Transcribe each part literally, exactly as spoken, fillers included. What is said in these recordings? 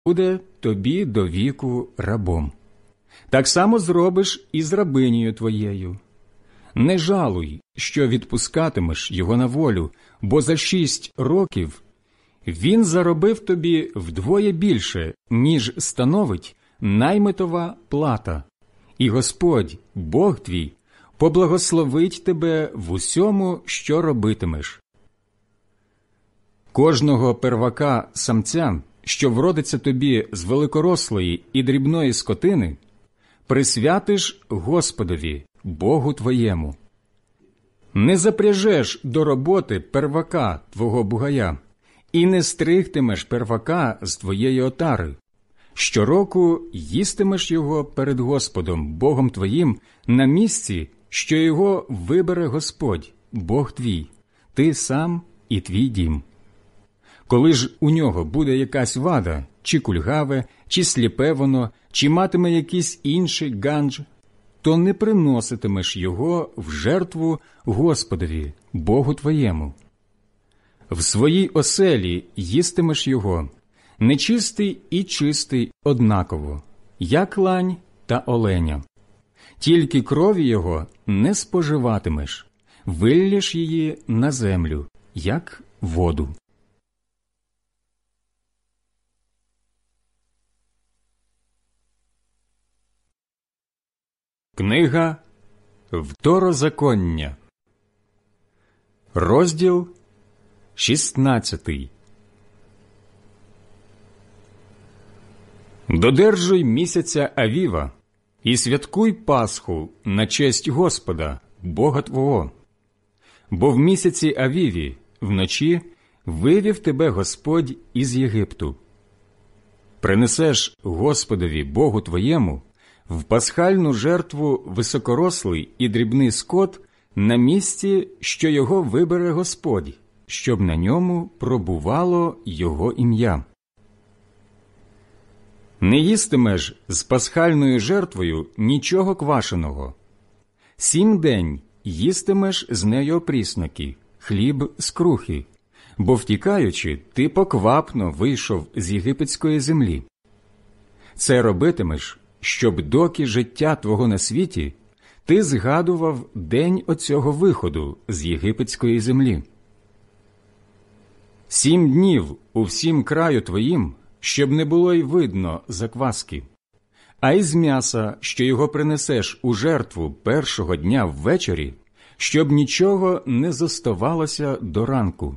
буде тобі до віку рабом. Так само зробиш і з рабинею твоєю. Не жалуй, що відпускатимеш його на волю, бо за шість років він заробив тобі вдвоє більше, ніж становить наймитова плата. І Господь, Бог твій, поблагословить тебе в усьому, що робитимеш. Кожного первака самця, що вродиться тобі з великорослої і дрібної скотини, присвятиш Господові, Богу твоєму. Не запряжеш до роботи первака твого бугая, і не стригтимеш первака з твоєї отари. Щороку їстимеш його перед Господом, Богом твоїм, на місці, що його вибере Господь, Бог твій, ти сам і твій дім. Коли ж у нього буде якась вада, чи кульгаве, чи сліпе воно, чи матиме якийсь інший ганж, то не приноситимеш його в жертву Господові, Богу твоєму. В своїй оселі їстимеш його, нечистий і чистий однаково, як лань та оленя. Тільки крові його не споживатимеш, виллєш її на землю, як воду. Книга Второзаконня, розділ шістнадцятий. Додержуй місяця Авіва і святкуй Пасху на честь Господа, Бога твого. Бо в місяці Авіві вночі вивів тебе Господь із Єгипту. Принесеш Господові, Богу твоєму, в пасхальну жертву високорослий і дрібний скот на місці, що його вибере Господь, щоб на ньому пробувало його ім'я. Не їстимеш з пасхальною жертвою нічого квашеного. Сім день їстимеш з нею опрісноки, хліб з крухи, бо, втікаючи, ти поквапно вийшов з єгипетської землі. Це робитимеш, щоб доки життя твого на світі, ти згадував день оцього виходу з єгипетської землі. Сім днів у всім краю твоїм, щоб не було й видно закваски. А із м'яса, що його принесеш у жертву першого дня ввечері, щоб нічого не зоставалося до ранку.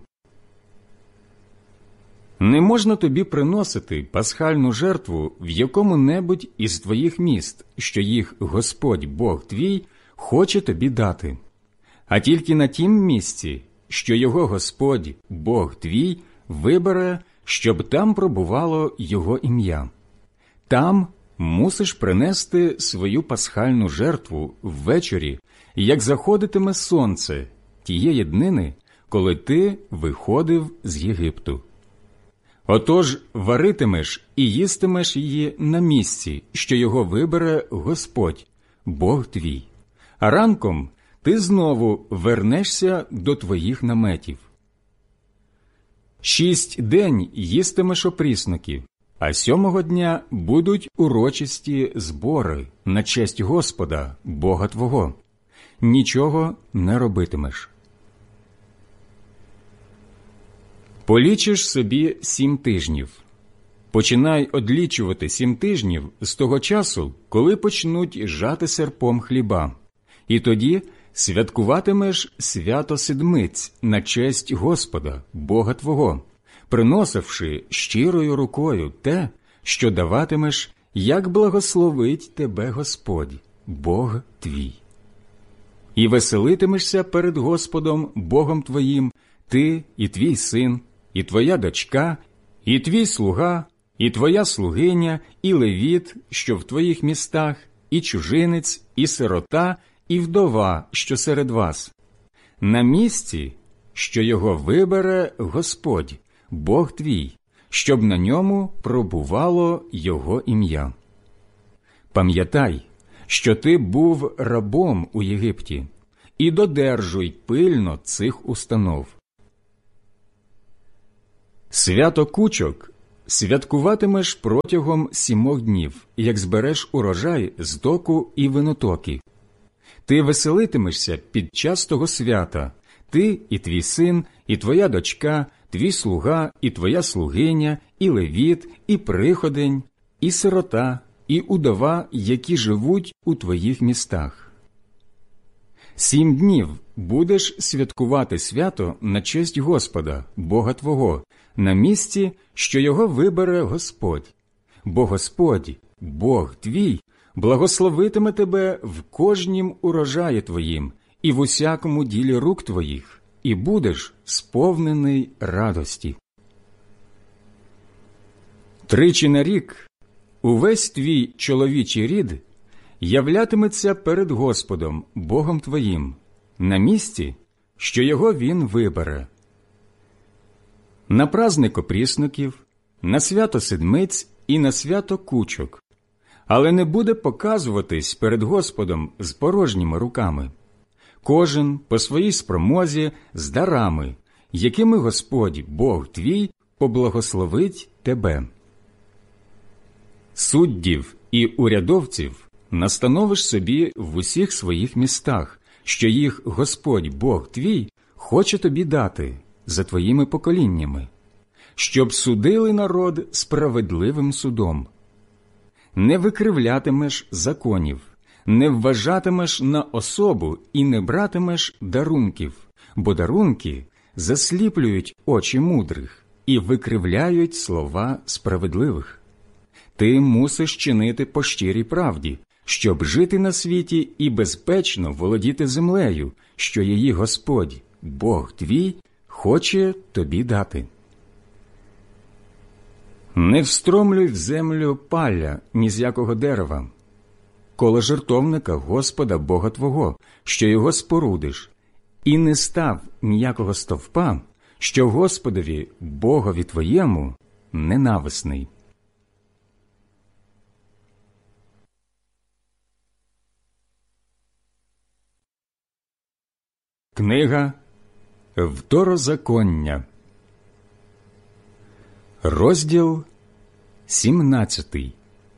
Не можна тобі приносити пасхальну жертву в якому-небудь із твоїх міст, що їх Господь, Бог твій, хоче тобі дати, а тільки на тім місці, що його Господь, Бог твій, вибере, щоб там пробувало його ім'я. Там мусиш принести свою пасхальну жертву ввечері, як заходитиме сонце тієї днини, коли ти виходив з Єгипту. Отож варитимеш і їстимеш її на місці, що його вибере Господь, Бог твій. А ранком ти знову вернешся до твоїх наметів. Шість день їстимеш опрісноки, а сьомого дня будуть урочисті збори на честь Господа, Бога твого. Нічого не робитимеш. Полічиш собі сім тижнів. Починай одлічувати сім тижнів з того часу, коли почнуть жати серпом хліба, і тоді святкуватимеш свято седмиць на честь Господа, Бога твого, приносивши щирою рукою те, що даватимеш, як благословить тебе Господь, Бог твій. І веселитимешся перед Господом, Богом твоїм, ти і твій син, і твоя дочка, і твій слуга, і твоя слугиня, і левіт, що в твоїх містах, і чужинець, і сирота, і вдова, що серед вас, на місці, що його вибере Господь, Бог твій, щоб на ньому пробувало його ім'я. Пам'ятай, що ти був рабом у Єгипті, і додержуй пильно цих установ. Свято кучок святкуватимеш протягом сімох днів, як збереш урожай з току і винотоки. Ти веселитимешся під час того свята, ти і твій син, і твоя дочка, твій слуга, і твоя слугиня, і левіт, і приходень, і сирота, і удова, які живуть у твоїх містах. Сім днів будеш святкувати свято на честь Господа, Бога твого, на місці, що його вибере Господь. Бо Господь, Бог твій, благословитиме тебе в кожнім урожаї твоїм і в усякому ділі рук твоїх, і будеш сповнений радості. Тричі на рік увесь твій чоловічий рід являтиметься перед Господом, Богом твоїм, на місці, що його він вибере. На праздник опрісників, на свято седмиць і на свято кучок, але не буде показуватись перед Господом з порожніми руками. Кожен по своїй спромозі з дарами, якими Господь, Бог твій, поблагословить тебе. Суддів і урядовців настановиш собі в усіх своїх містах, що їх Господь, Бог твій, хоче тобі дати за твоїми поколіннями, щоб судили народ справедливим судом. Не викривлятимеш законів, не вважатимеш на особу і не братимеш дарунків, бо дарунки засліплюють очі мудрих і викривляють слова справедливих. Ти мусиш чинити по щирій правді, щоб жити на світі і безпечно володіти землею, що її Господь, Бог твій, хоче тобі дати. Не встромлюй в землю палля ні з якого дерева, коло жертовника Господа Бога твого, що його спорудиш, і не став ніякого стовпа, що Господові, Богові твоєму, ненависний. Книга Второзаконня, розділ сімнадцятий.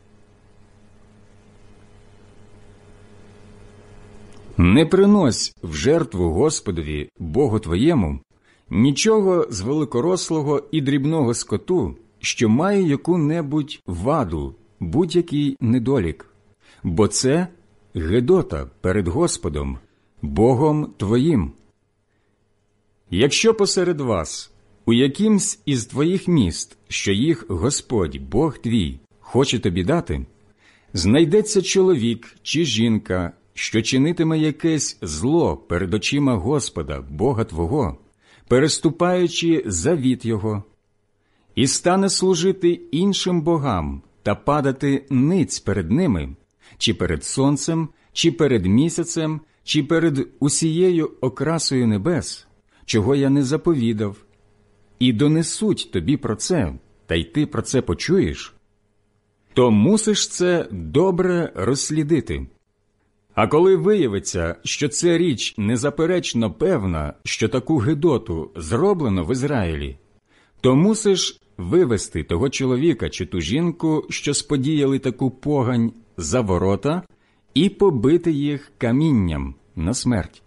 Не принось в жертву Господові, Богу твоєму, нічого з великорослого і дрібного скоту, що має яку-небудь ваду, будь-який недолік, бо це гидота перед Господом, Богом твоїм. Якщо посеред вас, у якимсь із твоїх міст, що їх Господь, Бог твій, хоче тобі дати, знайдеться чоловік чи жінка, що чинитиме якесь зло перед очима Господа, Бога твого, переступаючи завіт його, і стане служити іншим богам та падати ниць перед ними, чи перед сонцем, чи перед місяцем, чи перед усією окрасою небес, чого я не заповідав, і донесуть тобі про це, та й ти про це почуєш, то мусиш це добре розслідити. А коли виявиться, що це річ незаперечно певна, що таку гидоту зроблено в Ізраїлі, то мусиш вивести того чоловіка чи ту жінку, що сподіяли таку погань, за ворота і побити їх камінням на смерть.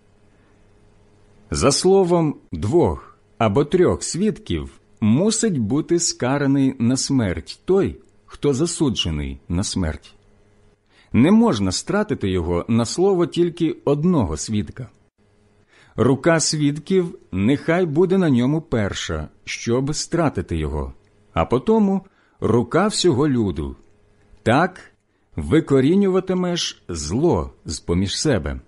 За словом двох або трьох свідків мусить бути скараний на смерть той, хто засуджений на смерть. Не можна стратити його на слово тільки одного свідка. Рука свідків нехай буде на ньому перша, щоб стратити його, а потому рука всього люду. Так викорінюватимеш зло з-поміж себе.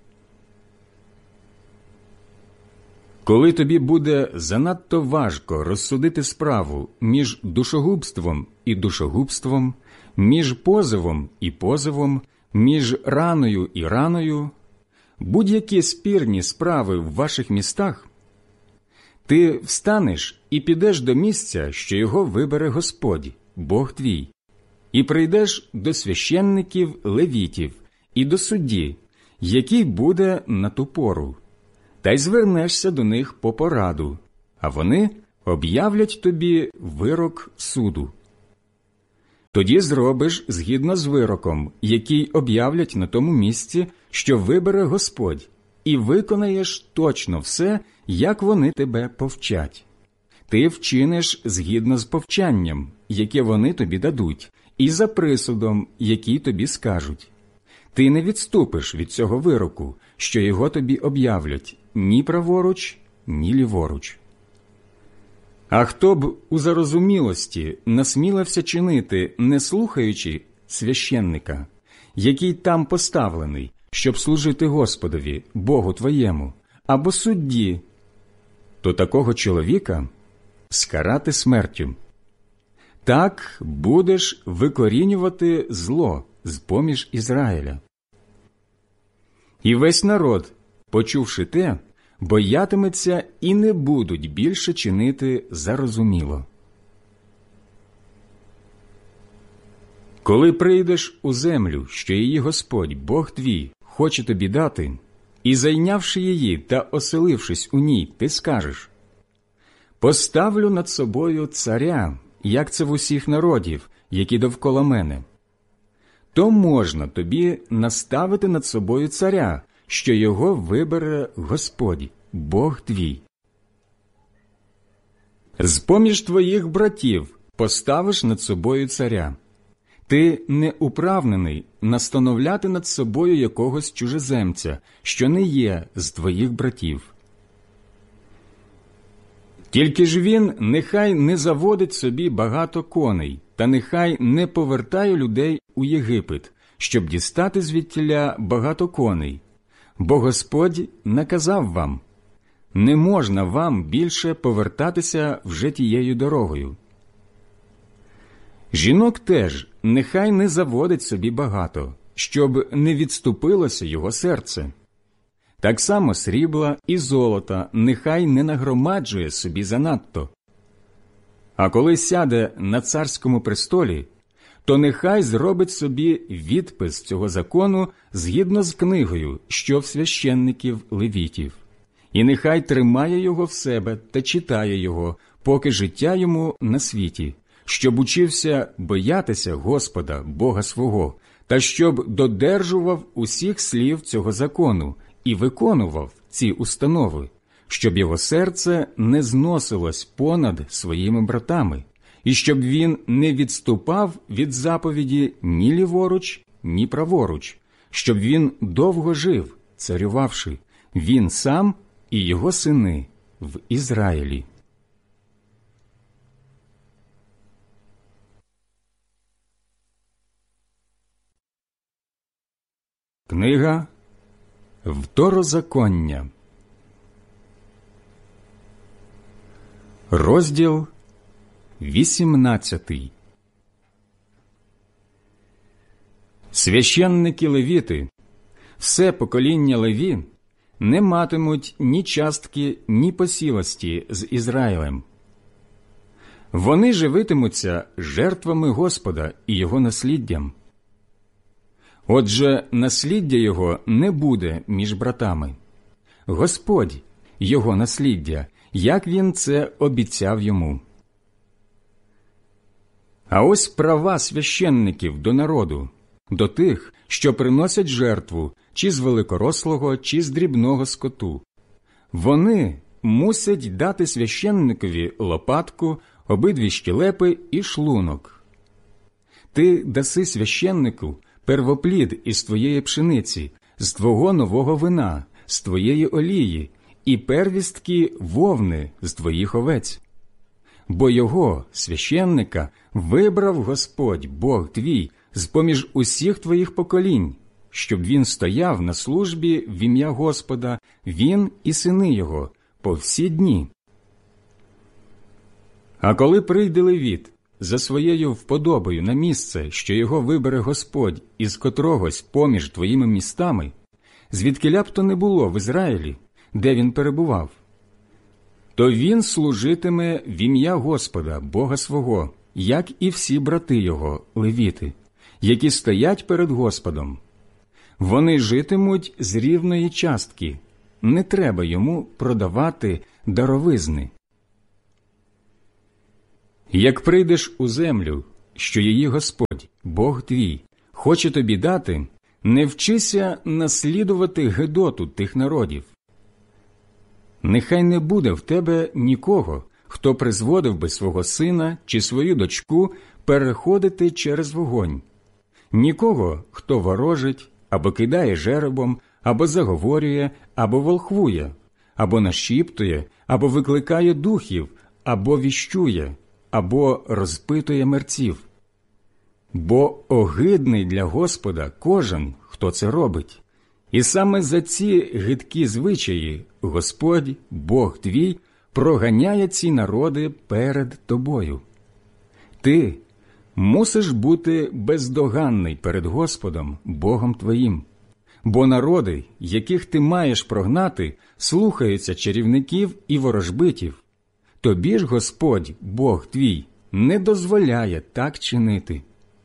Коли тобі буде занадто важко розсудити справу між душогубством і душогубством, між позовом і позовом, між раною і раною, будь-які спірні справи в ваших містах, ти встанеш і підеш до місця, що його вибере Господь, Бог твій, і прийдеш до священників левітів і до судді, який буде на ту пору, та й звернешся до них по пораду, а вони об'являть тобі вирок суду. Тоді зробиш згідно з вироком, який об'являть на тому місці, що вибере Господь, і виконаєш точно все, як вони тебе повчать. Ти вчиниш згідно з повчанням, яке вони тобі дадуть, і за присудом, який тобі скажуть. Ти не відступиш від цього вироку, що його тобі об'являть ні праворуч, ні ліворуч. А хто б у зарозумілості насмілився чинити, не слухаючи священника, який там поставлений, щоб служити Господові, Богу твоєму, або судді, то такого чоловіка скарати смертю. Так будеш викорінювати зло з-поміж Ізраїля. І весь народ, почувши те, боятиметься і не будуть більше чинити зарозуміло. Коли прийдеш у землю, що її Господь, Бог твій, хоче тобі дати, і зайнявши її та оселившись у ній, ти скажеш: «Поставлю над собою царя, як це в усіх народів, які довкола мене», то можна тобі наставити над собою царя, що його вибере Господь, Бог твій. З-поміж твоїх братів поставиш над собою царя. Ти не управнений настановляти над собою якогось чужеземця, що не є з твоїх братів. Тільки ж він нехай не заводить собі багато коней, та нехай не повертає людей у Єгипет, щоб дістати звідтіля багато коней. Бо Господь наказав вам: не можна вам більше повертатися вже тією дорогою. Жінок теж нехай не заводить собі багато, щоб не відступилося його серце. Так само срібла і золота нехай не нагромаджує собі занадто. А коли сяде на царському престолі, то нехай зробить собі відпис цього закону згідно з книгою, що в священників левітів, і нехай тримає його в себе та читає його, поки життя йому на світі, щоб учився боятися Господа, Бога свого, та щоб додержував усіх слів цього закону і виконував ці установи, щоб його серце не зносилось понад своїми братами, і щоб він не відступав від заповіді ні ліворуч, ні праворуч, щоб він довго жив, царювавши, він сам і його сини в Ізраїлі. Книга Второзаконня, розділ вісімнадцятий. Священники левіти, все покоління Леві, не матимуть ні частки, ні посілості з Ізраїлем. Вони живитимуться жертвами Господа і його насліддям. Отже, насліддя його не буде між братами. Господь – його насліддя, як він це обіцяв йому. А ось права священників до народу, до тих, що приносять жертву, чи з великорослого, чи з дрібного скоту. Вони мусять дати священникові лопатку, обидві щелепи і шлунок. Ти даси священнику первоплід із твоєї пшениці, з твого нового вина, з твоєї олії, і первістки вовни з твоїх овець. Бо його, священника, вибрав Господь, Бог твій, з-поміж усіх твоїх поколінь, щоб він стояв на службі в ім'я Господа, він і сини його, по всі дні. А коли прийде левіт за своєю вподобою на місце, що його вибере Господь із котрогось поміж твоїми містами, звідкиля б то не було в Ізраїлі, де він перебував, то він служитиме в ім'я Господа, Бога свого, як і всі брати його, левіти, які стоять перед Господом. Вони житимуть з рівної частки, не треба йому продавати даровизни. Як прийдеш у землю, що її Господь, Бог твій, хоче тобі дати, не вчися наслідувати гидоту тих народів. Нехай не буде в тебе нікого, хто призводив би свого сина чи свою дочку переходити через вогонь, нікого, хто ворожить, або кидає жеребом, або заговорює, або волхвує, або нашіптує, або викликає духів, або віщує, або розпитує мерців. Бо огидний для Господа кожен, хто це робить. І саме за ці гидкі звичаї Господь, Бог твій, проганяє ці народи перед тобою. Ти мусиш бути бездоганний перед Господом, Богом твоїм. Бо народи, яких ти маєш прогнати, слухаються чарівників і ворожбитів. Тобі ж Господь, Бог твій, не дозволяє так чинити.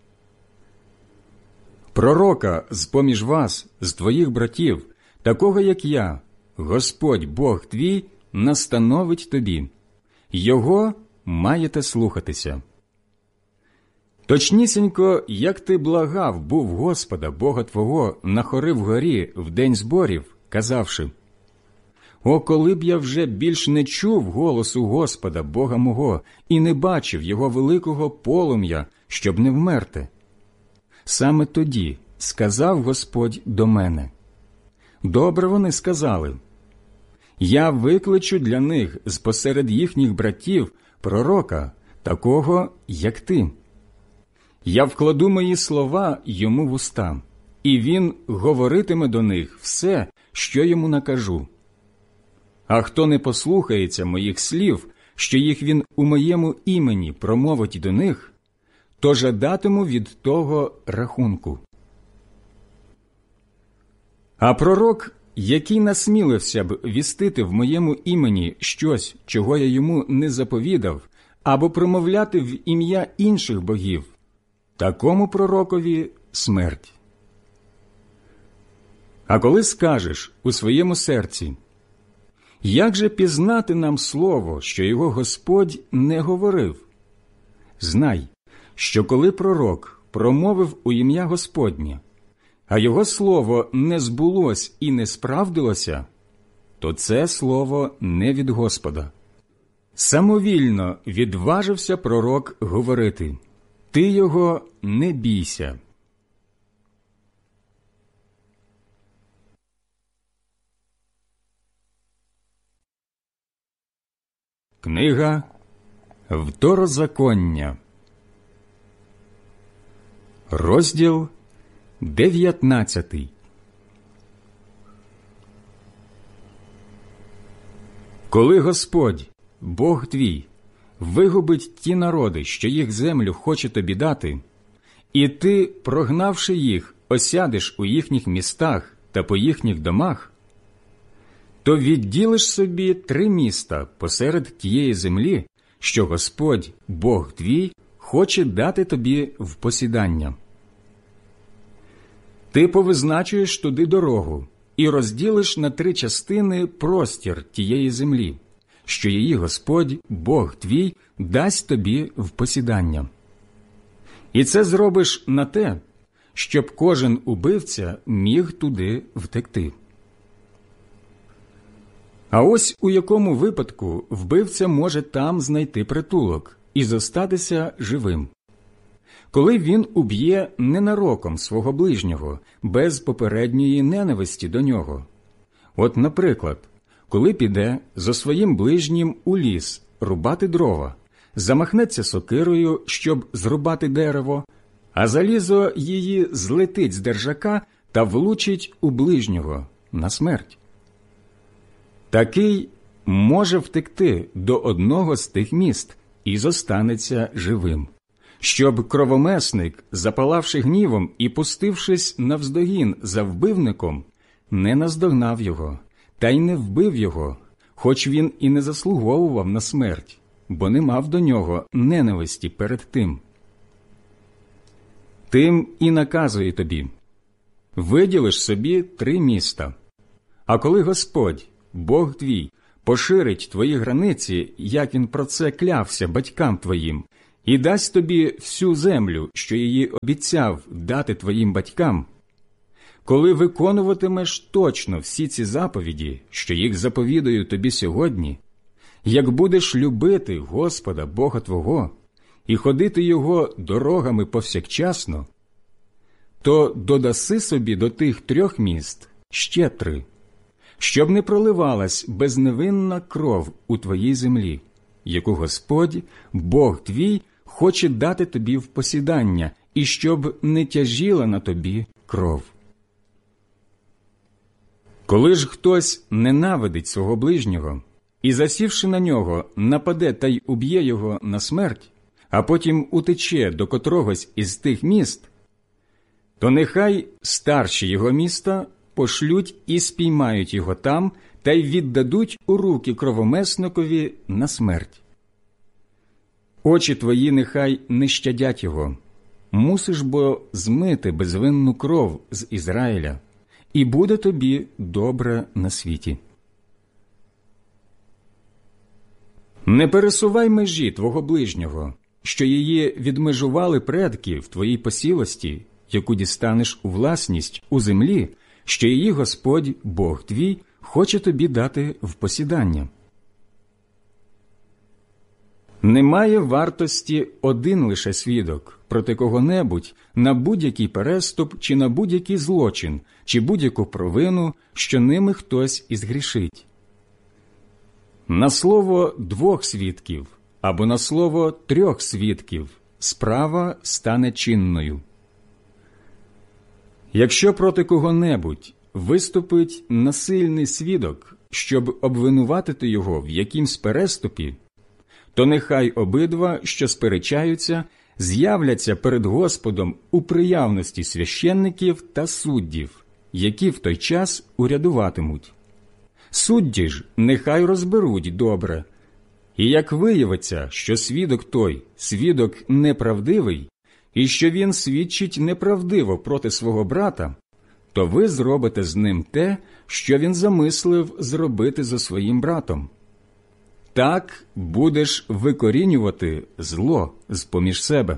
Пророка з-поміж вас, з твоїх братів, такого як я, Господь Бог твій, настановить тобі. Його маєте слухатися. Точнісінько, як ти благав був Господа, Бога твого, на хори вгорі в день зборів, казавши: «О, коли б я вже більш не чув голосу Господа, Бога мого, і не бачив Його великого полум'я, щоб не вмерти». Саме тоді сказав Господь до мене: «Добре вони сказали. Я викличу для них з-посеред їхніх братів пророка, такого, як ти. Я вкладу мої слова йому в уста, і він говоритиме до них все, що йому накажу. А хто не послухається моїх слів, що їх він у моєму імені промовить до них, то жадатиму від того рахунку. А пророк, який насмілився б вістити в моєму імені щось, чого я йому не заповідав, або промовляти в ім'я інших богів, такому пророкові смерть. А коли скажеш у своєму серці: як же пізнати нам слово, що його Господь не говорив? Знай, що коли пророк промовив у ім'я Господнє, а його слово не збулось і не справдилося, то це слово не від Господа. Самовільно відважився пророк говорити: ти його не бійся. Книга Второзаконня, розділ дев'ятнадцятий. Коли Господь, Бог твій, вигубить ті народи, що їх землю хоче тобі дати, і ти, прогнавши їх, осядеш у їхніх містах та по їхніх домах, то відділиш собі три міста посеред тієї землі, що Господь, Бог твій, хоче дати тобі в посідання. Ти повизначуєш туди дорогу і розділиш на три частини простір тієї землі, що її Господь, Бог твій, дасть тобі в посідання. І це зробиш на те, щоб кожен убивця міг туди втекти. А ось у якому випадку вбивця може там знайти притулок і зостатися живим. Коли він уб'є ненароком свого ближнього, без попередньої ненависті до нього. От, наприклад, коли піде зо своїм ближнім у ліс рубати дрова, замахнеться сокирою, щоб зрубати дерево, а залізо її злетить з держака та влучить у ближнього на смерть. Такий може втекти до одного з тих міст і зостанеться живим, щоб кровомесник, запалавши гнівом і пустившись навздогін за вбивником, не наздогнав його, та й не вбив його, хоч він і не заслуговував на смерть, бо не мав до нього ненависті перед тим. Тим і наказує тобі: виділиш собі три міста, а коли Господь, Бог твій, поширить твої границі, як він про це клявся батькам твоїм, і дасть тобі всю землю, що її обіцяв дати твоїм батькам, коли виконуватимеш точно всі ці заповіді, що їх заповідаю тобі сьогодні, як будеш любити Господа Бога твого і ходити Його дорогами повсякчасно, то додаси собі до тих трьох міст ще три, щоб не проливалась безневинна кров у твоїй землі, яку Господь, Бог твій, хоче дати тобі в посідання, і щоб не тяжіла на тобі кров. Коли ж хтось ненавидить свого ближнього і, засівши на нього, нападе та й уб'є його на смерть, а потім утече до котрогось із тих міст, то нехай старші його міста пошлють і спіймають його там та й віддадуть у руки кровомесникові на смерть. Очі твої нехай не щадять його, мусиш бо змити безвинну кров з Ізраїля, і буде тобі добре на світі. Не пересувай межі твого ближнього, що її відмежували предки в твоїй посілості, яку дістанеш у власність у землі, що її Господь, Бог твій, хоче тобі дати в посідання. Немає вартості один лише свідок проти кого-небудь на будь-який переступ чи на будь-який злочин, чи будь-яку провину, що ними хтось і згрішить. На слово двох свідків або на слово трьох свідків справа стане чинною. Якщо проти кого-небудь виступить насильний свідок, щоб обвинуватити його в якимсь переступі, то нехай обидва, що сперечаються, з'являться перед Господом у приявності священників та суддів, які в той час урядуватимуть. Судді ж нехай розберуть добре, і як виявиться, що свідок той, свідок неправдивий, і що він свідчить неправдиво проти свого брата, то ви зробите з ним те, що він замислив зробити зі своїм братом. Так будеш викорінювати зло з-поміж себе.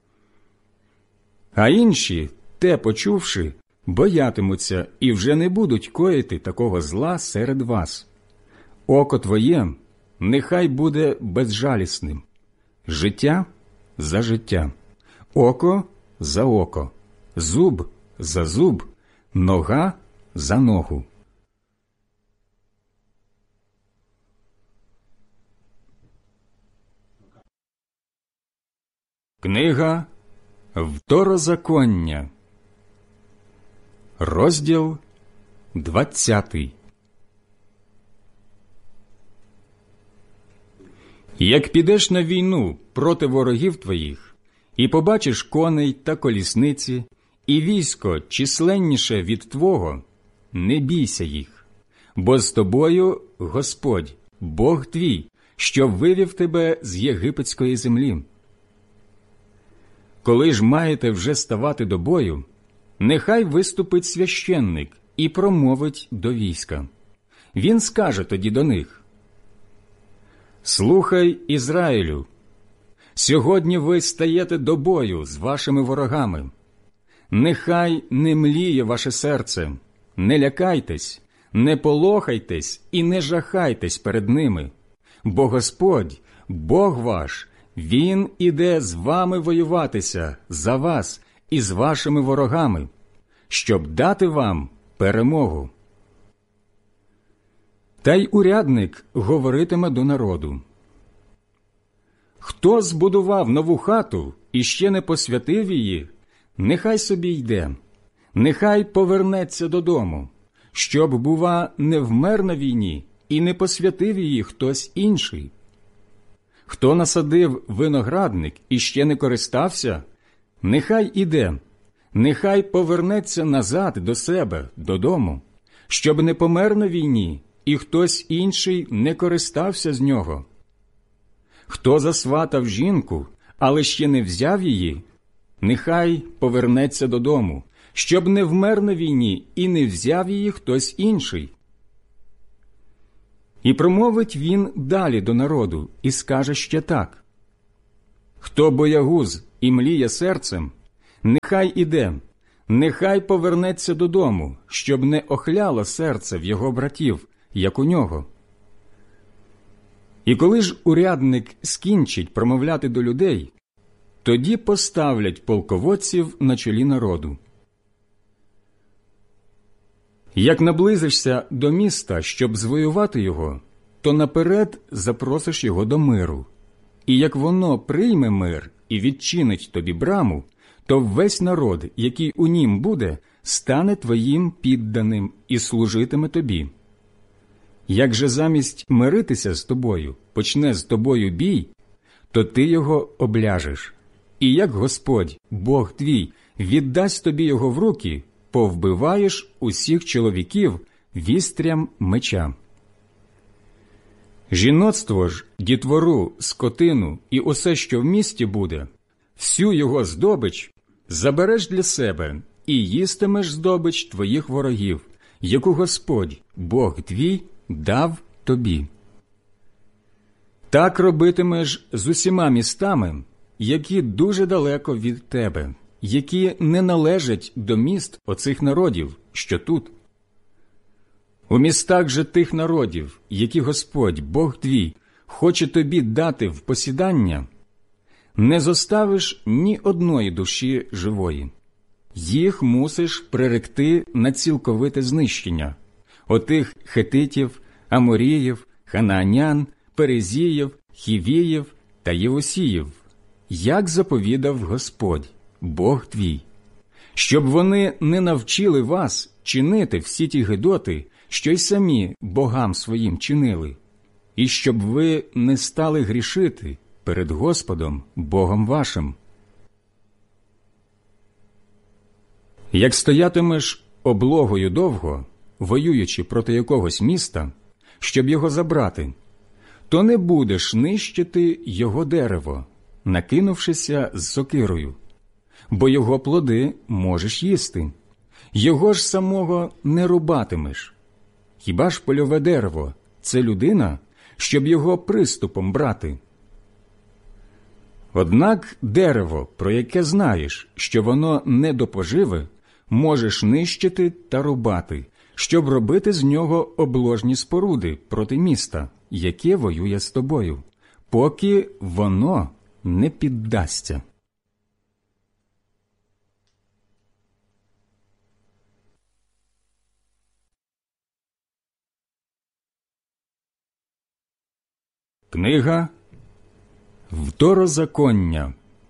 А інші, те почувши, боятимуться і вже не будуть коїти такого зла серед вас. Око твоє нехай буде безжалісним, життя за життя, око за око, зуб за зуб, нога за ногу. Книга Второзаконня, розділ двадцятий. Як підеш на війну проти ворогів твоїх, і побачиш коней та колісниці, і військо численніше від твого, не бійся їх, бо з тобою Господь, Бог твій, що вивів тебе з єгипетської землі. Коли ж маєте вже ставати до бою, нехай виступить священник і промовить до війська. Він скаже тоді до них: «Слухай, Ізраїлю, сьогодні ви стаєте до бою з вашими ворогами. Нехай не мліє ваше серце, не лякайтесь, не полохайтесь і не жахайтесь перед ними, бо Господь, Бог ваш, Він іде з вами воюватися за вас і з вашими ворогами, щоб дати вам перемогу». Та й урядник говоритиме до народу: «Хто збудував нову хату і ще не посвятив її, нехай собі йде, нехай повернеться додому, щоб, бува, не вмер на війні і не посвятив її хтось інший. Хто насадив виноградник і ще не користався, нехай іде, нехай повернеться назад до себе, додому, щоб не помер на війні і хтось інший не користався з нього. Хто засватав жінку, але ще не взяв її, нехай повернеться додому, щоб не вмер на війні і не взяв її хтось інший. І промовить він далі до народу, і скаже ще так: «Хто боягуз і мліє серцем, нехай іде, нехай повернеться додому, щоб не охляло серце в його братів, як у нього». І коли ж урядник скінчить промовляти до людей, тоді поставлять полководців на чолі народу. Як наблизишся до міста, щоб звоювати його, то наперед запросиш його до миру. І як воно прийме мир і відчинить тобі браму, то весь народ, який у нім буде, стане твоїм підданим і служитиме тобі. Як же замість миритися з тобою почне з тобою бій, то ти його обляжеш. І як Господь, Бог твій, віддасть тобі його в руки, повбиваєш усіх чоловіків вістрям меча. Жіноцтво ж, дітвору, скотину і усе, що в місті буде, всю його здобич забереш для себе і їстимеш здобич твоїх ворогів, яку Господь, Бог твій, дав тобі. Так робитимеш з усіма містами, які дуже далеко від тебе, які не належать до міст оцих народів, що тут. У містах же тих народів, які Господь, Бог твій, хоче тобі дати в посідання, не зоставиш ні одної душі живої. Їх мусиш приректи на цілковите знищення. Отих хетитів, аморіїв, ханаанян, перезіїв, хівіїв та євусіїв, як заповідав Господь, Бог твій, щоб вони не навчили вас чинити всі ті гидоти, що й самі богам своїм чинили, і щоб ви не стали грішити перед Господом, Богом вашим. Як стоятимеш облогою довго, воюючи проти якогось міста, щоб його забрати, то не будеш нищити його дерево, накинувшися з сокирою, бо його плоди можеш їсти, його ж самого не рубатимеш. Хіба ж польове дерево – це людина, щоб його приступом брати? Однак дерево, про яке знаєш, що воно не до поживи, можеш нищити та рубати, щоб робити з нього обложні споруди проти міста, яке воює з тобою, поки воно не піддасться. Книга Второзаконня,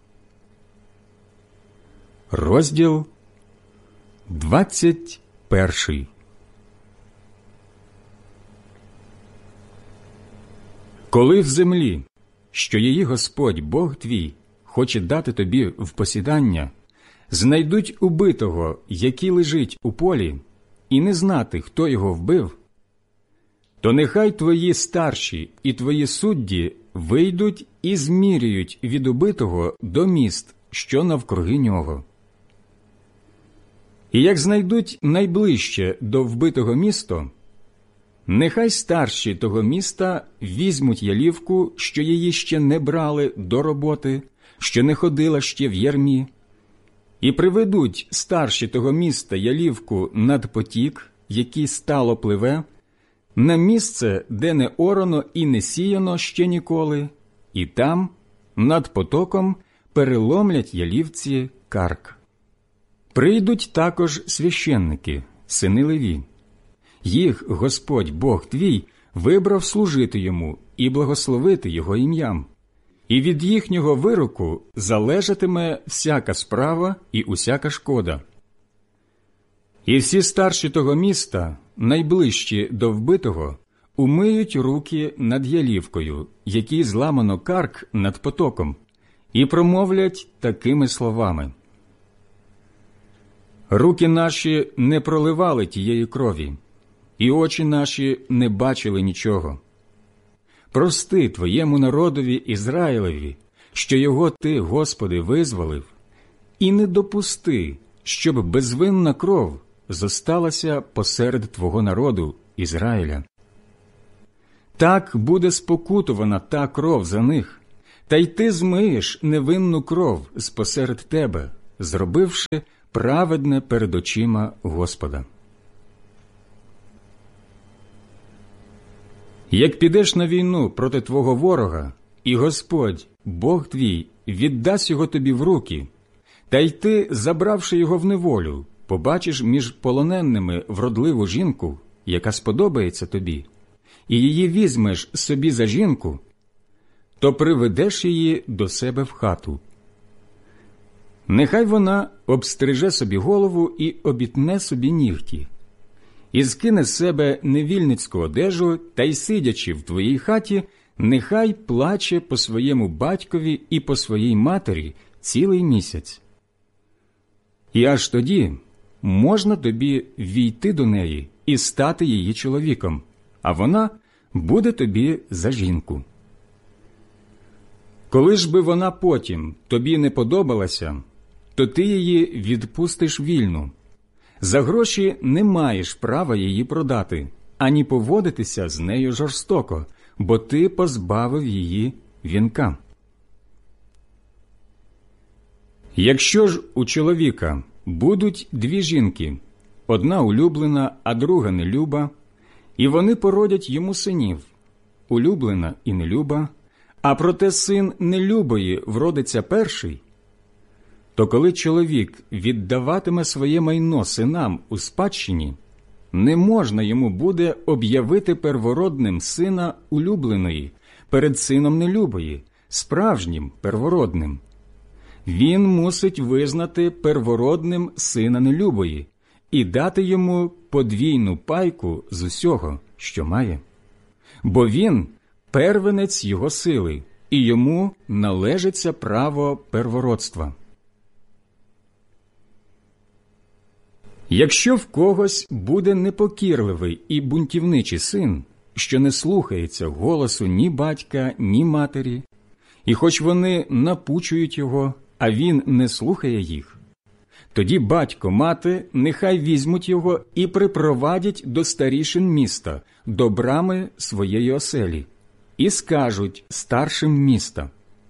розділ двадцять перший. Коли в землі, що її Господь, Бог твій, хоче дати тобі в посідання, знайдуть убитого, який лежить у полі, і не знати, хто його вбив, то нехай твої старші і твої судді вийдуть і зміряють від убитого до міст, що навкруги нього. І як знайдуть найближче до вбитого місто, нехай старші того міста візьмуть ялівку, що її ще не брали до роботи, що не ходила ще в ярмі, і приведуть старші того міста ялівку над потік, який стало пливе, на місце, де не орано і не сіяно ще ніколи, і там, над потоком, переломлять ялівці карк. Прийдуть також священники, сини Леві. Їх Господь Бог твій вибрав служити йому і благословити його ім'ям. І від їхнього вироку залежатиме всяка справа і усяка шкода. І всі старші того міста, найближчі до вбитого, умиють руки над ялівкою, якій зламано карк над потоком, і промовлять такими словами: «Руки наші не проливали тієї крові, і очі наші не бачили нічого. Прости твоєму народові Ізраїлеві, що його ти, Господи, визволив, і не допусти, щоб безвинна кров зосталася посеред твого народу Ізраїля. Так буде спокутувана та кров за них, та й ти змиєш невинну кров спосеред тебе, зробивши праведне перед очима Господа. Як підеш на війну проти твого ворога, і Господь, Бог твій, віддасть його тобі в руки, та й ти, забравши його в неволю, побачиш між полоненними вродливу жінку, яка сподобається тобі, і її візьмеш собі за жінку, то приведеш її до себе в хату. Нехай вона обстриже собі голову і обітне собі нігті, і скине з себе невільницьку одежу, та й, сидячи в твоїй хаті, нехай плаче по своєму батькові і по своїй матері цілий місяць. І аж тоді можна тобі війти до неї і стати її чоловіком, а вона буде тобі за жінку. Коли ж би вона потім тобі не подобалася, то ти її відпустиш вільну. За гроші не маєш права її продати, ані поводитися з нею жорстоко, бо ти позбавив її вінка. Якщо ж у чоловіка будуть дві жінки, одна улюблена, а друга нелюба, і вони породять йому синів, улюблена і нелюба, а проте син нелюбої вродиться перший, то коли чоловік віддаватиме своє майно синам у спадщині, не можна йому буде об'явити первородним сина улюбленої перед сином нелюбої, справжнім первородним. Він мусить визнати первородним сина нелюбої і дати йому подвійну пайку з усього, що має. Бо він – первенець його сили, і йому належиться право первородства. Якщо в когось буде непокірливий і бунтівничий син, що не слухається голосу ні батька, ні матері, і хоч вони напучують його, а він не слухає їх, тоді батько, мати нехай візьмуть його і припровадять до старішин міста, до брами своєї оселі, і скажуть старшим міста: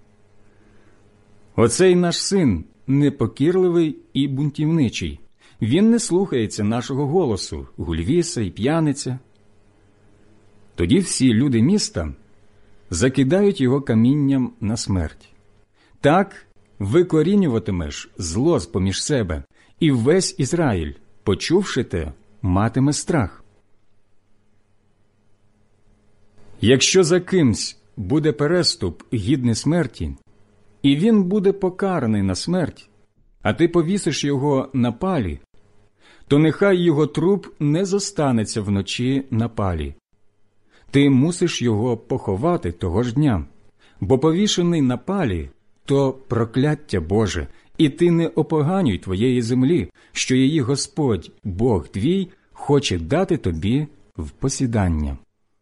«Оцей наш син непокірливий і бунтівничий. Він не слухається нашого голосу, гульвіса і п'яниця». Тоді всі люди міста закидають його камінням на смерть. Так викорінюватимеш зло з-поміж себе, і весь Ізраїль, почувши те, матиме страх. Якщо за кимсь буде переступ гідний смерті, і він буде покараний на смерть, а ти повісиш його на палі, то нехай його труп не зостанеться вночі на палі. Ти мусиш його поховати того ж дня, бо повішений на палі – то прокляття Боже, і ти не опоганюй твоєї землі, що її Господь, Бог твій, хоче дати тобі в посідання.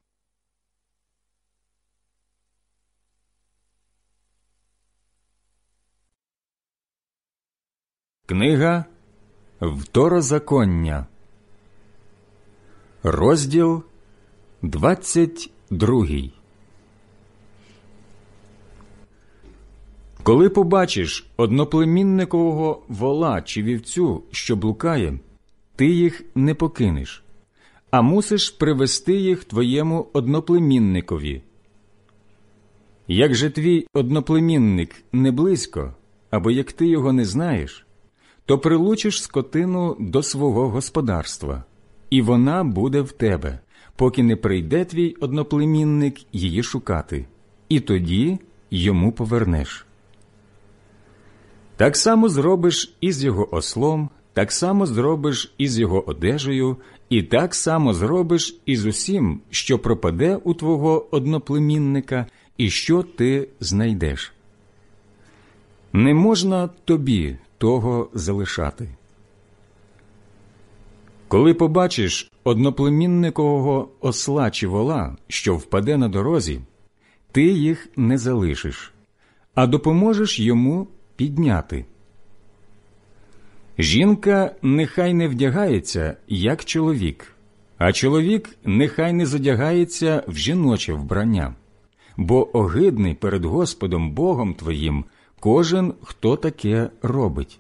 Книга Второзаконня, розділ двадцять другий. Коли побачиш одноплемінникового вола чи вівцю, що блукає, ти їх не покинеш, а мусиш привести їх твоєму одноплемінникові. Як же твій одноплемінник не близько, або як ти його не знаєш, то прилучиш скотину до свого господарства, і вона буде в тебе, поки не прийде твій одноплемінник її шукати, і тоді йому повернеш. Так само зробиш і з його ослом, так само зробиш і з його одежею, і так само зробиш і з усім, що пропаде у твого одноплемінника, і що ти знайдеш. Не можна тобі того залишати. Коли побачиш одноплемінникового осла чи вола, що впаде на дорозі, ти їх не залишиш, а допоможеш йому підняти. Жінка нехай не вдягається, як чоловік, А чоловік нехай не задягається в жіноче вбрання, бо огидний перед Господом Богом твоїм кожен, хто таке робить.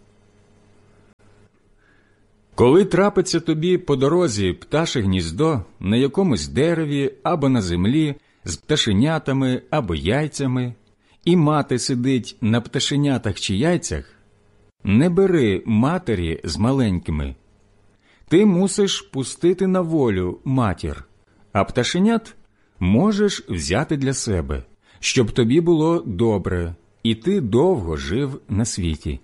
Коли трапиться тобі по дорозі пташе гніздо на якомусь дереві або на землі з пташенятами або яйцями, і мати сидить на пташенятах чи яйцях, не бери матері з маленькими. Ти мусиш пустити на волю матір, а пташенят можеш взяти для себе, щоб тобі було добре, і ти довго жив на світі.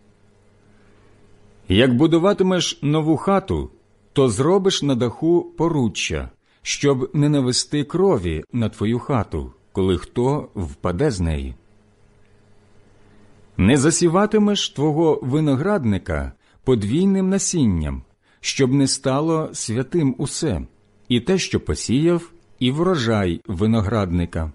Як будуватимеш нову хату, то зробиш на даху поруччя, щоб не навести крові на твою хату, коли хто впаде з неї. Не засіватимеш твого виноградника подвійним насінням, щоб не стало святим усе, і те, що посіяв, і врожай виноградника.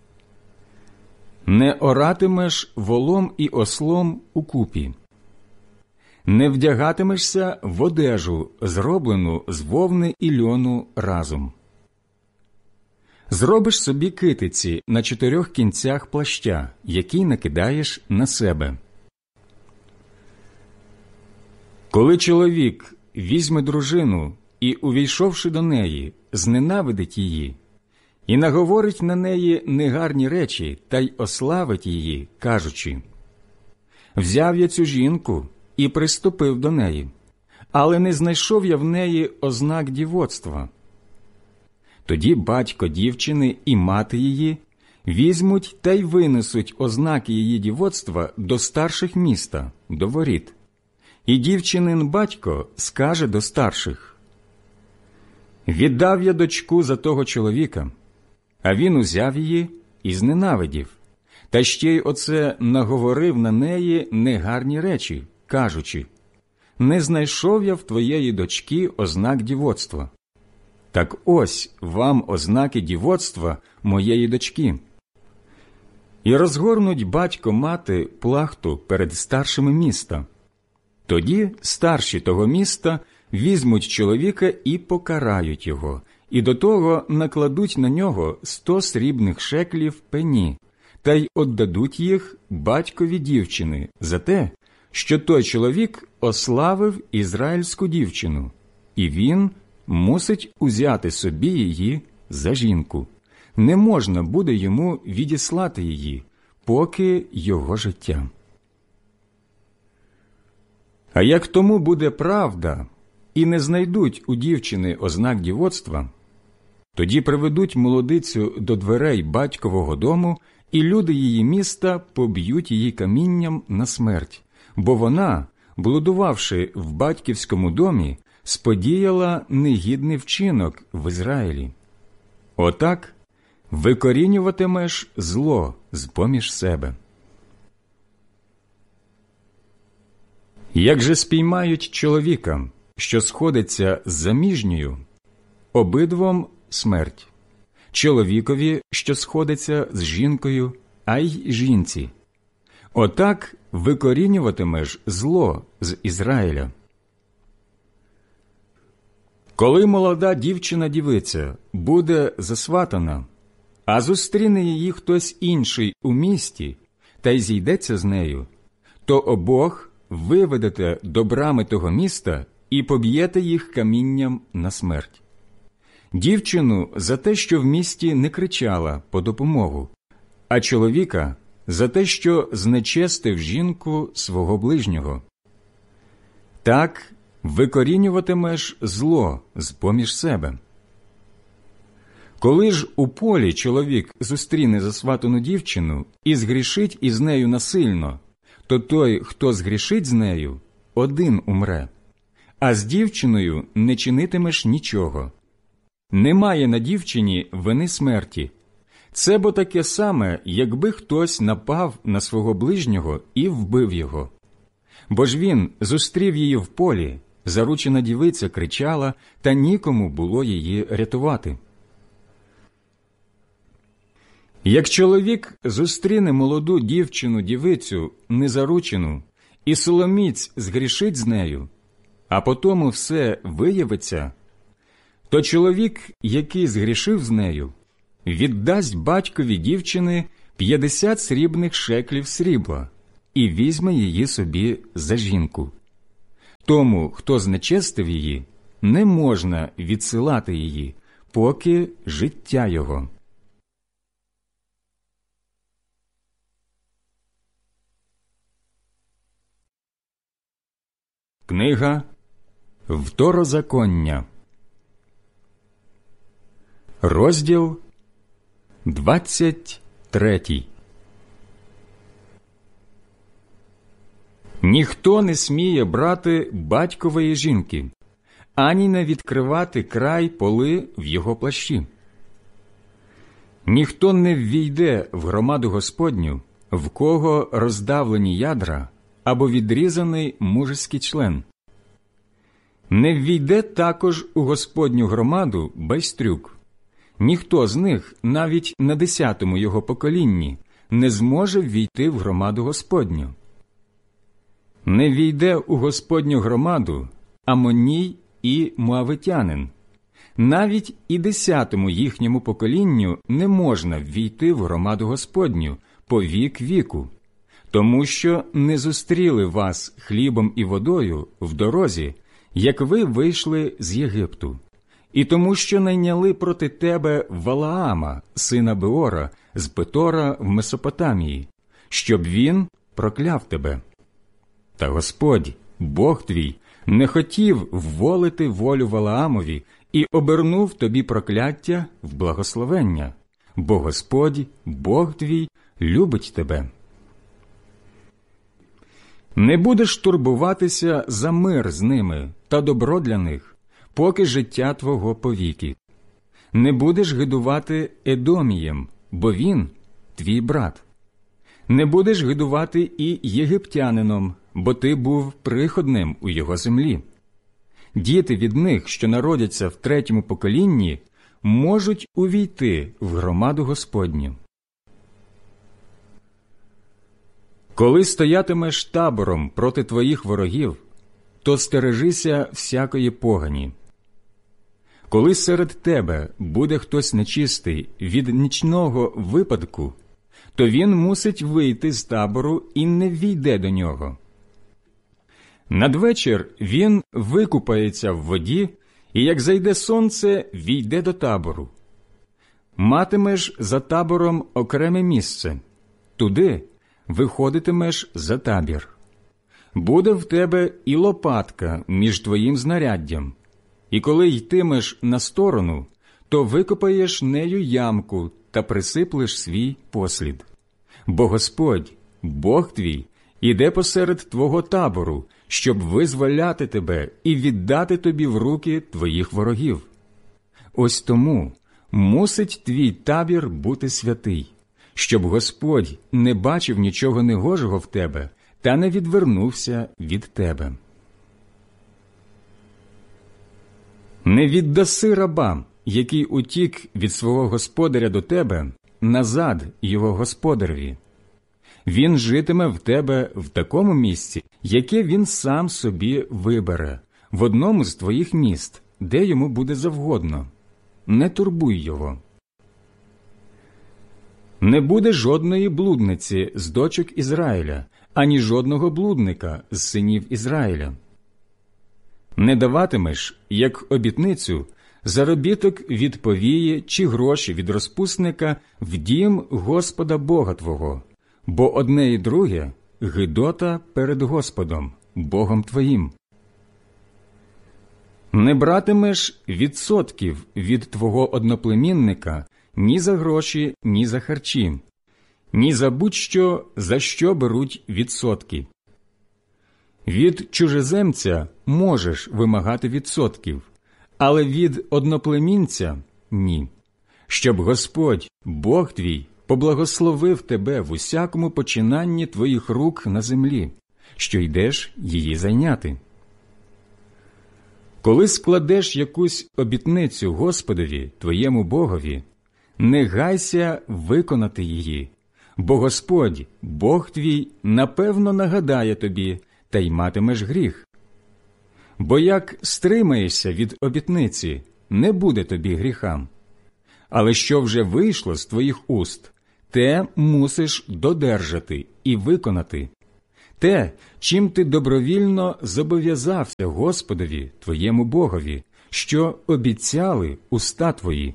Не оратимеш волом і ослом укупі. Не вдягатимешся в одежу, зроблену з вовни і льону разом. Зробиш собі китиці на чотирьох кінцях плаща, який накидаєш на себе. Коли чоловік візьме дружину і, увійшовши до неї, зненавидить її, і наговорить на неї негарні речі та й ославить її, кажучи: «Взяв я цю жінку і приступив до неї, але не знайшов я в неї ознак дівоцтва». Тоді батько дівчини і мати її візьмуть та й винесуть ознаки її дівоцтва до старших міста, до воріт. І дівчинин батько скаже до старших: «Віддав я дочку за того чоловіка, а він узяв її і зненавидів, та ще й оце наговорив на неї негарні речі, кажучи: не знайшов я в твоєї дочки ознак дівоцтва. Так ось вам ознаки дівоцтва моєї дочки». І розгорнуть батько-мати плахту перед старшими міста. Тоді старші того міста візьмуть чоловіка і покарають його, і до того накладуть на нього сто срібних шеклів пені, та й отдадуть їх батькові дівчини за те, що той чоловік ославив ізраїльську дівчину, і він мусить узяти собі її за жінку. Не можна буде йому відіслати її, поки його життя. А як тому буде правда, і не знайдуть у дівчини ознак дівоцтва, тоді приведуть молодицю до дверей батькового дому, і люди її міста поб'ють її камінням на смерть, бо вона, блудувавши в батьківському домі, сподіяла негідний вчинок в Ізраїлі. Отак викорінюватимеш зло з-поміж себе. Як же спіймають чоловіка, що сходиться з заміжньою, обидвом смерть, чоловікові, що сходиться з жінкою, а й жінці. Отак викорінюватимеш зло з Ізраїля. Коли молода дівчина-дівиця буде засватана, а зустріне її хтось інший у місті та й зійдеться з нею, то обох виведете до брами того міста і поб'єте їх камінням на смерть. Дівчину за те, що в місті не кричала по допомогу, а чоловіка за те, що знечестив жінку свого ближнього. Так викорінюватимеш зло з-поміж себе. Коли ж у полі чоловік зустріне засватану дівчину і згрішить із нею насильно, то той, хто згрішить з нею, один умре, а з дівчиною не чинитимеш нічого. Немає на дівчині вини смерті. Це бо таке саме, якби хтось напав на свого ближнього і вбив його. Бо ж він зустрів її в полі, заручена дівиця кричала, та нікому було її рятувати. Як чоловік зустріне молоду дівчину-дівицю незаручену, і соломіць згрішить з нею, а потому все виявиться, то чоловік, який згрішив з нею, віддасть батькові дівчини п'ятдесят срібних шеклів срібла і візьме її собі за жінку. Тому, хто знечестив її, не можна відсилати її, поки життя його. Книга Второзаконня, розділ двадцять третій. Ніхто не сміє брати батькової жінки, ані не відкривати край поли в його плащі. Ніхто не ввійде в громаду Господню, в кого роздавлені ядра або відрізаний мужеський член. Не ввійде також у Господню громаду байстрюк. Ніхто з них, навіть на десятому його поколінні, не зможе ввійти в громаду Господню. Не війде у Господню громаду Амоній і Моавитянин. Навіть і десятому їхньому поколінню не можна ввійти в громаду Господню по вік віку, тому що не зустріли вас хлібом і водою в дорозі, як ви вийшли з Єгипту, і тому що найняли проти тебе Валаама, сина Беора, з Петора в Месопотамії, щоб він прокляв тебе. Та Господь, Бог твій, не хотів вволити волю Валаамові і обернув тобі прокляття в благословення, бо Господь, Бог твій, любить тебе. Не будеш турбуватися за мир з ними та добро для них, поки життя твого повіки. Не будеш гидувати Едомієм, бо він твій брат. Не будеш гидувати і єгиптянином, бо ти був приходним у його землі. Діти від них, що народяться в третьому поколінні, можуть увійти в громаду Господню. Коли стоятимеш табором проти твоїх ворогів, то стережися всякої погані. Коли серед тебе буде хтось нечистий від нічного випадку, то він мусить вийти з табору і не ввійде до нього. Надвечір він викупається в воді, і як зайде сонце, війде до табору. Матимеш за табором окреме місце, туди виходитимеш за табір. Буде в тебе і лопатка між твоїм знаряддям, і коли йтимеш на сторону, то викопаєш нею ямку та присиплеш свій послід. Бо Господь, Бог твій, іде посеред твого табору, щоб визволяти тебе і віддати тобі в руки твоїх ворогів. Ось тому мусить твій табір бути святий, щоб Господь не бачив нічого негожого в тебе та не відвернувся від тебе. Не віддаси раба, який утік від свого господаря до тебе, назад його господареві. Він житиме в тебе в такому місці, яке він сам собі вибере, в одному з твоїх міст, де йому буде завгодно. Не турбуй його. Не буде жодної блудниці з дочок Ізраїля, ані жодного блудника з синів Ізраїля. Не даватимеш, як обітницю, заробіток від повії чи гроші від розпусника в дім Господа Бога твого, бо одне і друге – гидота перед Господом, Богом твоїм. Не братимеш відсотків від твого одноплемінника ні за гроші, ні за харчі, ні за будь-що, за що беруть відсотки. Від чужеземця можеш вимагати відсотків, але від одноплемінця – ні, щоб Господь, Бог твій, поблагословив тебе в усякому починанні твоїх рук на землі, що йдеш її зайняти. Коли складеш якусь обітницю Господові, твоєму Богові, не гайся виконати її, бо Господь, Бог твій, напевно нагадає тобі, та й матимеш гріх. Бо як стримаєшся від обітниці, не буде тобі гріхам. Але що вже вийшло з твоїх уст, те мусиш додержати і виконати. Те, чим ти добровільно зобов'язався Господові, твоєму Богові, що обіцяли уста твої.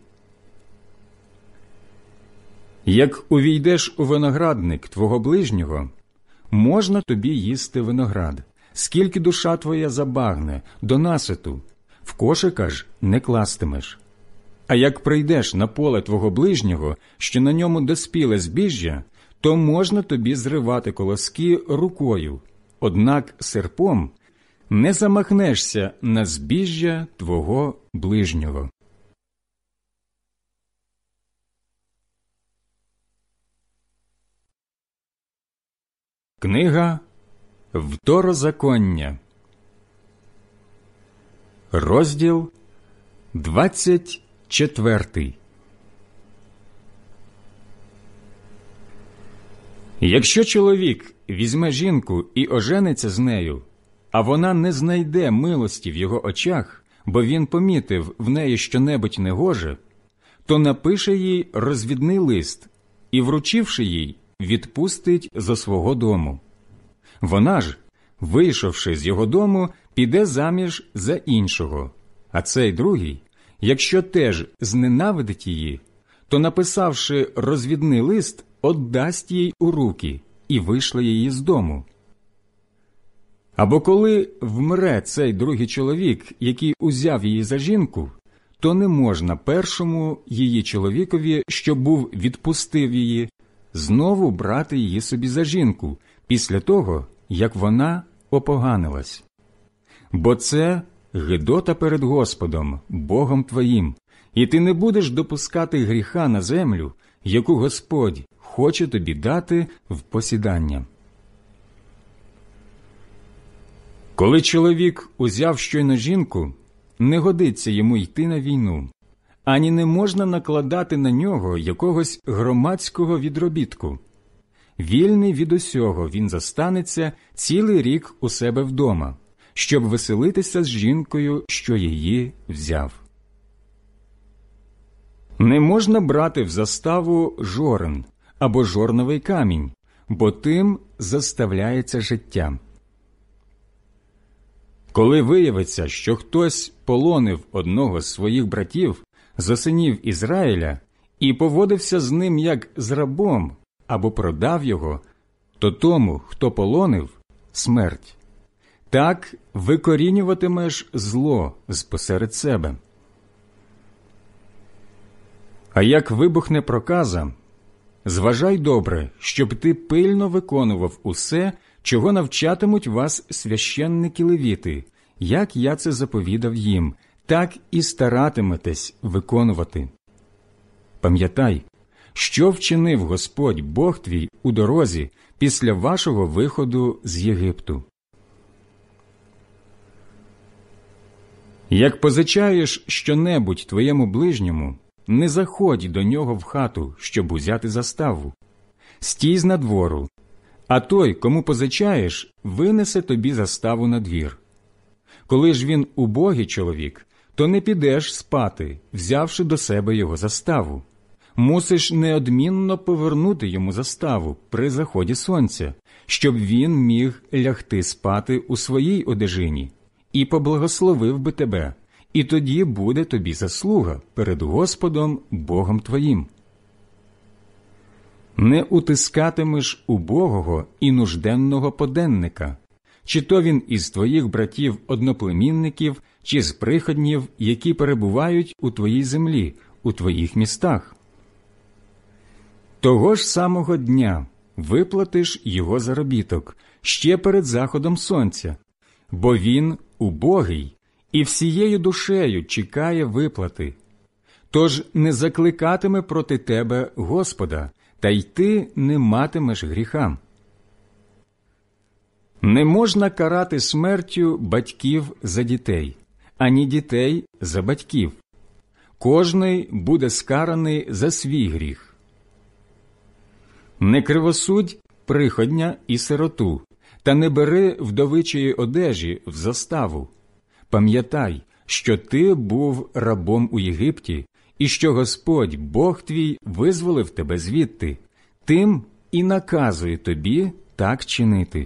Як увійдеш у виноградник твого ближнього, можна тобі їсти виноград, скільки душа твоя забагне, до наситу, в кошика ж не кластимеш. А як прийдеш на поле твого ближнього, що на ньому доспіле збіжжя, то можна тобі зривати колоски рукою, однак серпом не замахнешся на збіжжя твого ближнього. Книга Второзаконня, розділ двадцять четвертий. Якщо чоловік візьме жінку і ожениться з нею, а вона не знайде милості в його очах, бо він помітив в неї щонебудь негоже, то напише їй розвідний лист і, вручивши їй, відпустить зо свого дому. Вона ж, вийшовши з його дому, піде заміж за іншого, а цей другий, якщо теж зненавидить її, то, написавши розвідний лист, отдасть їй у руки і вийшле її з дому. Або коли вмре цей другий чоловік, який узяв її за жінку, то не можна першому її чоловікові, що був відпустив її, знову брати її собі за жінку, після того, як вона опоганилась. Бо це гидота перед Господом, Богом твоїм, і ти не будеш допускати гріха на землю, яку Господь хоче тобі дати в посідання. Коли чоловік узяв щойно жінку, не годиться йому йти на війну, ані не можна накладати на нього якогось громадського відробітку. Вільний від усього він зостанеться цілий рік у себе вдома, щоб веселитися з жінкою, що її взяв. Не можна брати в заставу жорен або жорновий камінь, бо тим заставляється життя. Коли виявиться, що хтось полонив одного з своїх братів, зо синів Ізраїля, і поводився з ним як з рабом, або продав його, то тому, хто полонив, смерть. Так викорінюватимеш зло з-посеред себе. А як вибухне проказа, зважай добре, щоб ти пильно виконував усе, чого навчатимуть вас священники-левіти, як я це заповідав їм, так і старатиметесь виконувати. Пам'ятай, що вчинив Господь Бог твій у дорозі після вашого виходу з Єгипту. Як позичаєш щонебудь твоєму ближньому, не заходь до нього в хату, щоб узяти заставу. Стій знадвору, а той, кому позичаєш, винесе тобі заставу на двір. Коли ж він убогий чоловік, то не підеш спати, взявши до себе його заставу. Мусиш неодмінно повернути йому заставу при заході сонця, щоб він міг лягти спати у своїй одежині, і поблагословив би тебе, і тоді буде тобі заслуга перед Господом Богом твоїм. Не утискатимеш убогого і нужденного поденника, чи то він із твоїх братів-одноплемінників, чи з приходнів, які перебувають у твоїй землі, у твоїх містах. Того ж самого дня виплатиш його заробіток ще перед заходом сонця, бо він убогий і всією душею чекає виплати. Тож не закликатиме проти тебе Господа, та й ти не матимеш гріха. Не можна карати смертю батьків за дітей, ані дітей за батьків. Кожний буде скараний за свій гріх. Не кривосудь приходня і сироту, та не бери вдовичої одежі в заставу. Пам'ятай, що ти був рабом у Єгипті, і що Господь, Бог твій, визволив тебе звідти, тим і наказує тобі так чинити.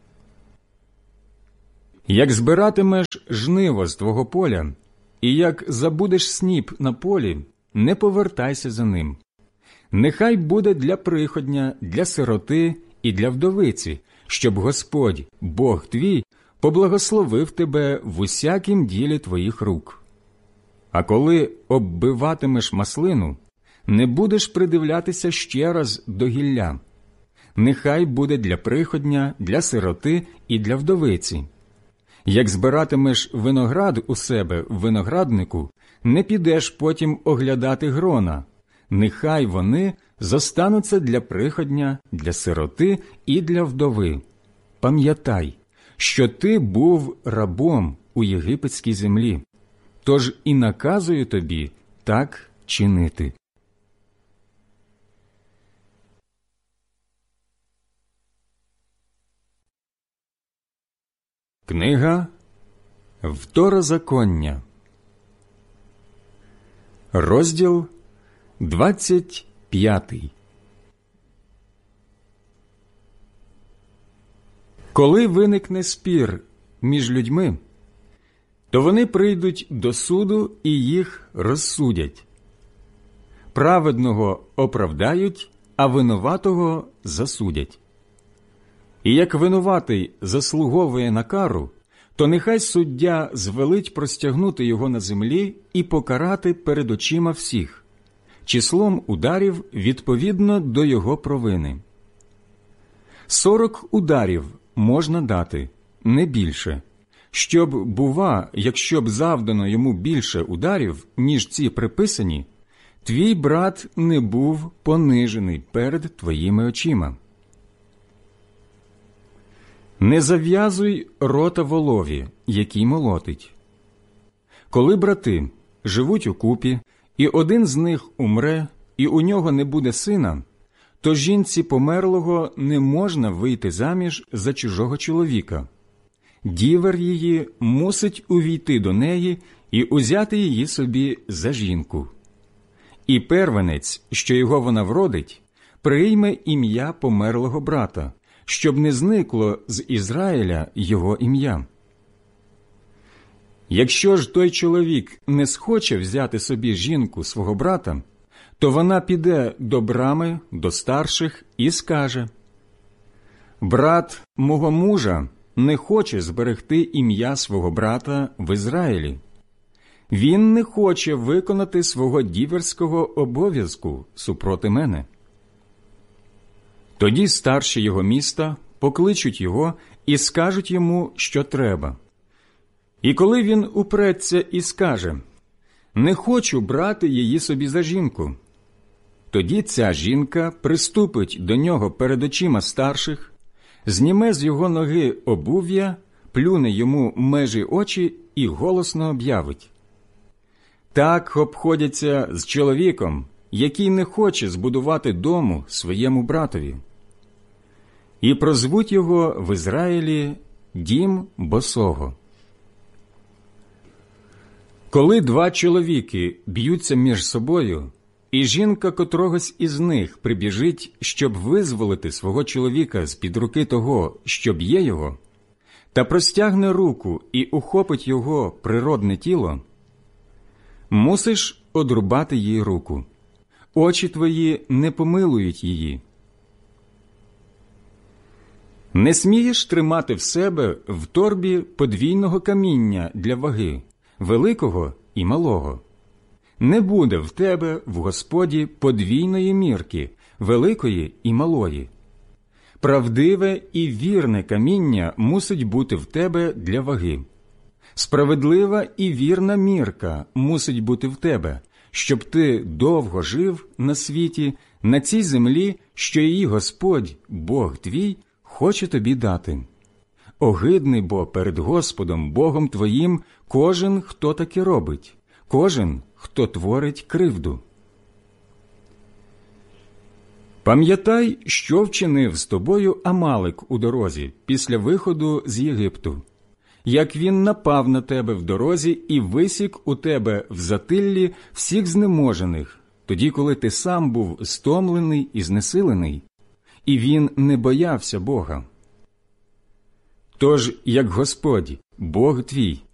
Як збиратимеш жниво з твого поля, і як забудеш сніп на полі, не повертайся за ним. Нехай буде для приходня, для сироти і для вдовиці, щоб Господь, Бог твій, поблагословив тебе в усякім ділі твоїх рук. А коли оббиватимеш маслину, не будеш придивлятися ще раз до гілля. Нехай буде для приходня, для сироти і для вдовиці. Як збиратимеш виноград у себе в винограднику, не підеш потім оглядати грона. Нехай вони зостануться для приходня, для сироти і для вдови. Пам'ятай, що ти був рабом у єгипетській землі, тож і наказую тобі так чинити. Книга Второзаконня, розділ двадцять п'ятий. Коли виникне спір між людьми, то вони прийдуть до суду і їх розсудять. Праведного оправдають, а винуватого засудять. І як винуватий заслуговує на кару, то нехай суддя звелить простягнути його на землі і покарати перед очима всіх, числом ударів відповідно до його провини. Сорок ударів можна дати, не більше, щоб, бува, якщо б завдано йому більше ударів, ніж ці приписані, твій брат не був понижений перед твоїми очима. Не зав'язуй рота волові, який молотить. Коли брати живуть укупі, і один з них умре, і у нього не буде сина, то жінці померлого не можна вийти заміж за чужого чоловіка. Дівер її мусить увійти до неї і узяти її собі за жінку. І первенець, що його вона вродить, прийме ім'я померлого брата, щоб не зникло з Ізраїля його ім'я. Якщо ж той чоловік не схоче взяти собі жінку свого брата, то вона піде до брами, до старших і скаже: «Брат мого мужа не хоче зберегти ім'я свого брата в Ізраїлі. Він не хоче виконати свого діверського обов'язку супроти мене». Тоді старші його міста покличуть його і скажуть йому, що треба. І коли він упреться і скаже: «Не хочу брати її собі за жінку», тоді ця жінка приступить до нього перед очима старших, зніме з його ноги обув'я, плюне йому межі очі і голосно об'явить: «Так обходяться з чоловіком, який не хоче збудувати дому своєму братові». І прозвуть його в Ізраїлі «Дім босого». Коли два чоловіки б'ються між собою, і жінка котрогось із них прибіжить, щоб визволити свого чоловіка з-під руки того, що б'є його, та простягне руку і ухопить його природне тіло, мусиш одрубати їй руку. Очі твої не помилують її. Не смієш тримати в себе в торбі подвійного каміння для ваги, великого і малого. Не буде в тебе в Господі подвійної мірки, великої і малої. Правдиве і вірне каміння мусить бути в тебе для ваги. Справедлива і вірна мірка мусить бути в тебе, щоб ти довго жив на світі, на цій землі, що її Господь, Бог твій, хоче тобі дати. Огидний бо перед Господом, Богом твоїм, кожен, хто таке робить, кожен, хто творить кривду. Пам'ятай, що вчинив з тобою Амалик у дорозі після виходу з Єгипту, як він напав на тебе в дорозі і висік у тебе в затиллі всіх знеможених, тоді, коли ти сам був стомлений і знесилений, і він не боявся Бога. Тож, як Господь, Бог твій,